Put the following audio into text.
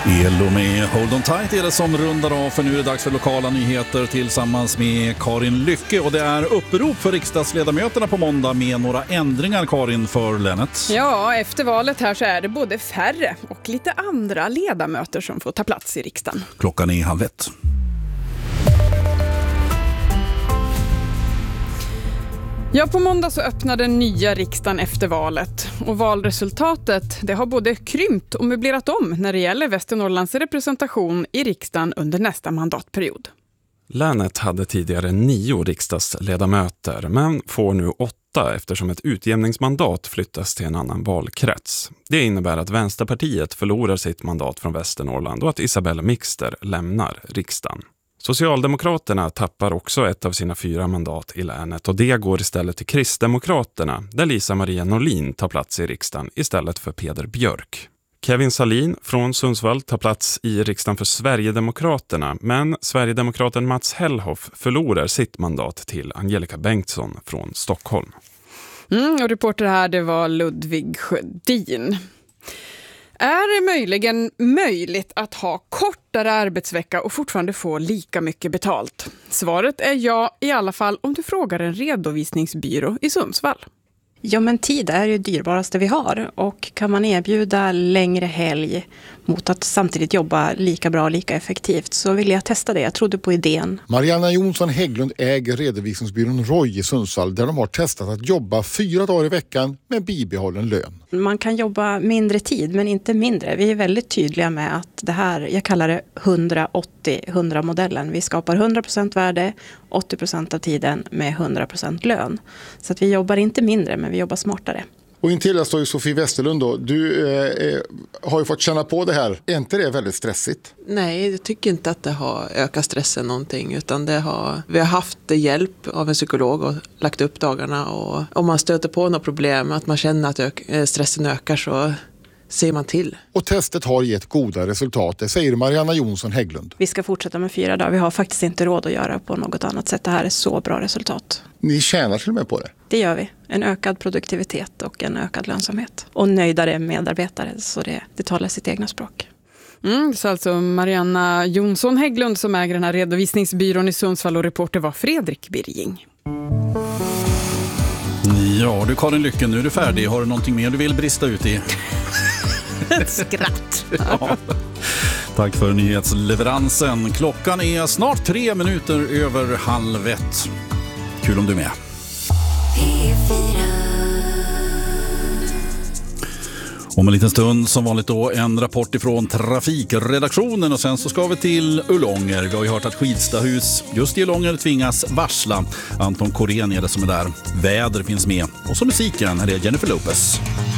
Elo med Hold On Tight är det som rundar av, för nu är det dags för lokala nyheter tillsammans med Karin Lycke. Och det är upprop för riksdagsledamöterna på måndag med några ändringar, Karin, för länet. Ja, efter valet här så är det både färre och lite andra ledamöter som får ta plats i riksdagen. Klockan är 12:30. Ja, på måndag så öppnar den nya riksdagen efter valet. Och valresultatet, det har både krympt och möblerat om när det gäller Västernorrlands representation i riksdagen under nästa mandatperiod. Länet hade tidigare 9 riksdagsledamöter men får nu 8 eftersom ett utjämningsmandat flyttas till en annan valkrets. Det innebär att Vänsterpartiet förlorar sitt mandat från Västernorrland och att Isabella Mixter lämnar riksdagen. Socialdemokraterna tappar också ett av sina 4 mandat i länet och det går istället till Kristdemokraterna där Lisa Maria Norlin tar plats i riksdagen istället för Peder Björk. Kevin Salin från Sundsvall tar plats i riksdagen för Sverigedemokraterna, men Sverigedemokraten Mats Hellhoff förlorar sitt mandat till Angelica Bengtsson från Stockholm. Och reporter här, det var Ludvig Sjödin. Är det möjligen möjligt att ha kortare arbetsvecka och fortfarande få lika mycket betalt? Svaret är ja, i alla fall om du frågar en redovisningsbyrå i Sundsvall. Ja, men tid är ju dyrbaraste vi har, och kan man erbjuda längre helg mot att samtidigt jobba lika bra och lika effektivt så vill jag testa det. Jag trodde på idén. Marianna Jonsson Hägglund äger redovisningsbyrån Roy i Sundsvall där de har testat att jobba 4 dagar i veckan med bibehållen lön. Man kan jobba mindre tid men inte mindre. Vi är väldigt tydliga med att det här, jag kallar det 180-100-modellen. Vi skapar 100% värde, 80% av tiden med 100% lön. Så att vi jobbar inte mindre men vi jobbar smartare. Och intill står ju Sofie Westerlund då. Du har ju fått känna på det här. Är inte det väldigt stressigt? Nej, jag tycker inte att det har ökat stressen någonting, utan vi har haft hjälp av en psykolog och lagt upp dagarna, och om man stöter på något problem, att man känner att stressen ökar, så ser man till. Och testet har gett goda resultat, det säger Marianna Jonsson Hägglund. Vi ska fortsätta med 4 dagar. Vi har faktiskt inte råd att göra på något annat sätt. Det här är så bra resultat. Ni tjänar till och med på det? Det gör vi. En ökad produktivitet och en ökad lönsamhet. Och nöjdare medarbetare, så det talar sitt egna språk. Så alltså Marianna Jonsson Hägglund som äger den här redovisningsbyrån i Sundsvall, och reporter var Fredrik Birging. Ja du Karin Lycke, nu är du färdig. Har du någonting mer du vill brista ut i? Skratt. Ja. Tack för nyhetsleveransen. Klockan är snart 3 minuter över 12:30. Kul om du är med. Om en liten stund som vanligt då en rapport ifrån trafikredaktionen, och sen så ska vi till Ullånger. Vi har ju hört att Skidstahus just i Ullånger tvingas varsla. Anton Korén är det som är där. Väder finns med. Och så musiken, här är Jennifer Lopez.